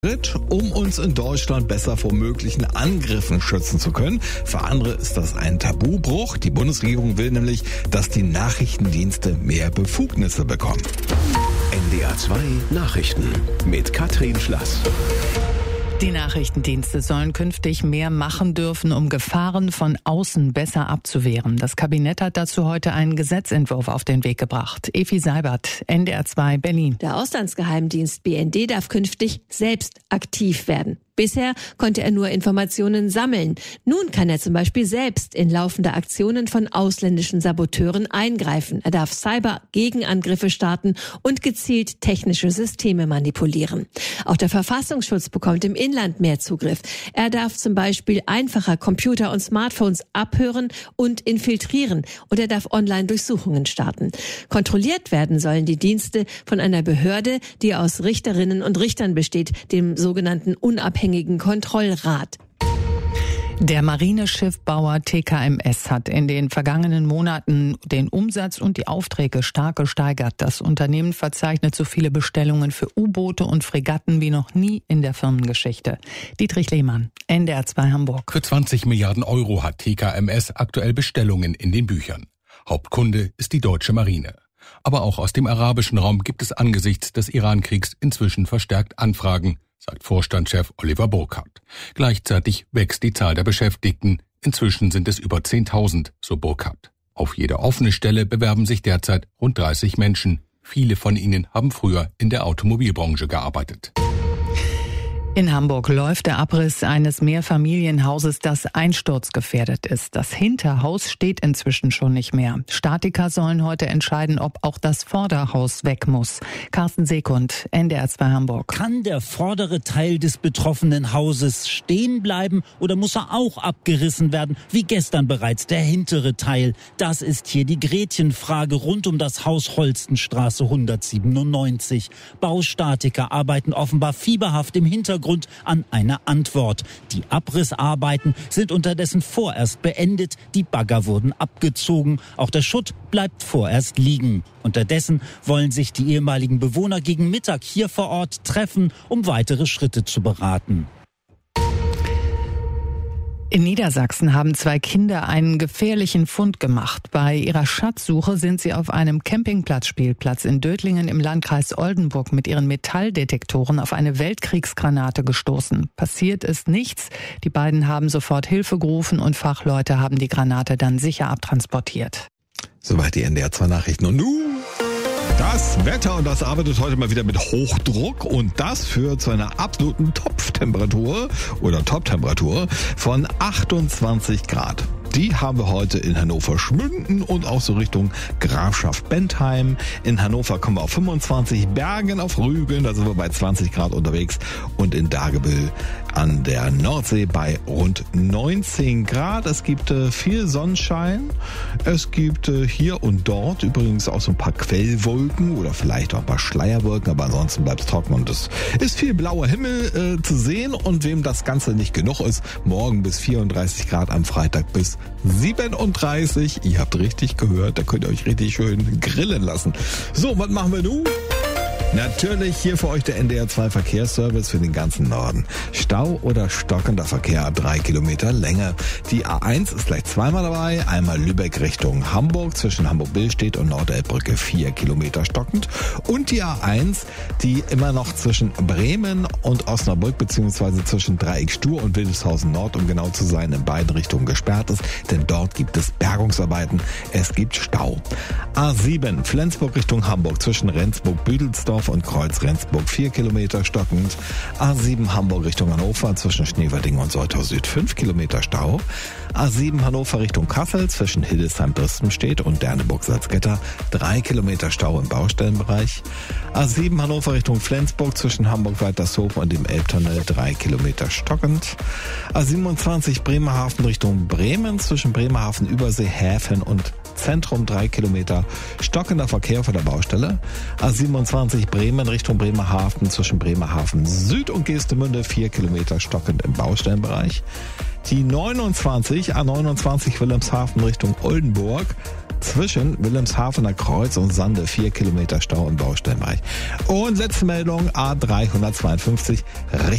um uns in Deutschland besser vor möglichen Angriffen schützen zu können. Für andere ist das ein Tabubruch. Die Bundesregierung will nämlich, dass die Nachrichtendienste mehr Befugnisse bekommen. NDR 2 Nachrichten mit Katrin Schlass. Die Nachrichtendienste sollen künftig mehr machen dürfen, um Gefahren von außen besser abzuwehren. Das Kabinett hat dazu heute einen Gesetzentwurf auf den Weg gebracht. Evi Seibert, NDR 2 Berlin. Der Auslandsgeheimdienst BND darf künftig selbst aktiv werden. Bisher konnte er nur Informationen sammeln. Nun kann er zum Beispiel selbst in laufende Aktionen von ausländischen Saboteuren eingreifen. Er darf Cyber-Gegenangriffe starten und gezielt technische Systeme manipulieren. Auch der Verfassungsschutz bekommt im Inland mehr Zugriff. Er darf zum Beispiel einfacher Computer und Smartphones abhören und infiltrieren. Und er darf Online-Durchsuchungen starten. Kontrolliert werden sollen die Dienste von einer Behörde, die aus Richterinnen und Richtern besteht, dem sogenannten unabhängigen Kontrollrat. Der Marineschiffbauer TKMS hat in den vergangenen Monaten den Umsatz und die Aufträge stark gesteigert. Das Unternehmen verzeichnet so viele Bestellungen für U-Boote und Fregatten wie noch nie in der Firmengeschichte. Dietrich Lehmann, NDR 2 Hamburg. Für 20 Milliarden Euro hat TKMS aktuell Bestellungen in den Büchern. Hauptkunde ist die deutsche Marine. Aber auch aus dem arabischen Raum gibt es angesichts des Iran-Kriegs inzwischen verstärkt Anfragen, sagt Vorstandschef Oliver Burkhardt. Gleichzeitig wächst die Zahl der Beschäftigten. Inzwischen sind es über 10.000, so Burkhardt. Auf jede offene Stelle bewerben sich derzeit rund 30 Menschen. Viele von ihnen haben früher in der Automobilbranche gearbeitet. In Hamburg läuft der Abriss eines Mehrfamilienhauses, das einsturzgefährdet ist. Das Hinterhaus steht inzwischen schon nicht mehr. Statiker sollen heute entscheiden, ob auch das Vorderhaus weg muss. Carsten Sekund, NDR 2 Hamburg. Kann der vordere Teil des betroffenen Hauses stehen bleiben oder muss er auch abgerissen werden, wie gestern bereits der hintere Teil? Das ist hier die Gretchenfrage rund um das Haus Holstenstraße 197. Baustatiker arbeiten offenbar fieberhaft im Hintergrund an einer Antwort. Die Abrissarbeiten sind unterdessen vorerst beendet. Die Bagger wurden abgezogen. Auch der Schutt bleibt vorerst liegen. Unterdessen wollen sich die ehemaligen Bewohner gegen Mittag hier vor Ort treffen, um weitere Schritte zu beraten. In Niedersachsen haben 2 Kinder einen gefährlichen Fund gemacht. Bei ihrer Schatzsuche sind sie auf einem Campingplatzspielplatz in Dötlingen im Landkreis Oldenburg mit ihren Metalldetektoren auf eine Weltkriegsgranate gestoßen. Passiert ist nichts. Die beiden haben sofort Hilfe gerufen und Fachleute haben die Granate dann sicher abtransportiert. Soweit die NDR 2 Nachrichten. Und nun das Wetter, und das arbeitet heute mal wieder mit Hochdruck, und das führt zu einer absoluten Toptemperatur von 28 Grad. Die haben wir heute in Hannover-Schmünden und auch so Richtung Grafschaft Bentheim. In Hannover kommen wir auf 25, Bergen auf Rügen, da sind wir bei 20 Grad unterwegs, und in Dagebüll an der Nordsee bei rund 19 Grad. Es gibt viel Sonnenschein. Es gibt hier und dort übrigens auch so ein paar Quellwolken oder vielleicht auch ein paar Schleierwolken, aber ansonsten bleibt es trocken und es ist viel blauer Himmel zu sehen. Und wem das Ganze nicht genug ist, morgen bis 34 Grad, am Freitag bis 37. Ihr habt richtig gehört, da könnt ihr euch richtig schön grillen lassen. So, was machen wir nun? Natürlich hier für euch der NDR 2 Verkehrsservice für den ganzen Norden. Stau oder stockender Verkehr 3 Kilometer Länge. Die A1 ist gleich zweimal dabei. Einmal Lübeck Richtung Hamburg zwischen Hamburg-Billstedt und Nordelbbrücke 4 Kilometer stockend. Und die A1, die immer noch zwischen Bremen und Osnabrück beziehungsweise zwischen Dreieck Stur und Wildeshausen Nord, um genau zu sein, in beiden Richtungen gesperrt ist. Denn dort gibt es Bergungsarbeiten. Es gibt Stau. A7 Flensburg Richtung Hamburg zwischen Rendsburg-Büdelsdorf und Kreuz-Rendsburg 4 Kilometer stockend. A7 Hamburg Richtung Hannover zwischen Schneverding und Soltau Süd 5 Kilometer Stau. A7 Hannover Richtung Kassel zwischen Hildesheim-Birstenstedt und Derneburg-Salzgitter 3 Kilometer Stau im Baustellenbereich. A7 Hannover Richtung Flensburg zwischen Hamburg-Weitershof und dem Elbtunnel 3 Kilometer stockend. A27 Bremerhaven Richtung Bremen zwischen Bremerhaven, Übersee, Häfen und Zentrum 3 Kilometer stockender Verkehr vor der Baustelle. A27 Bremen Richtung Bremerhaven zwischen Bremerhaven Süd und Geestemünde 4 Kilometer stockend im Baustellenbereich. Die A29 Wilhelmshaven Richtung Oldenburg zwischen Wilhelmshavener Kreuz und Sande 4 Kilometer Stau im Baustellenbereich. Und letzte Meldung A352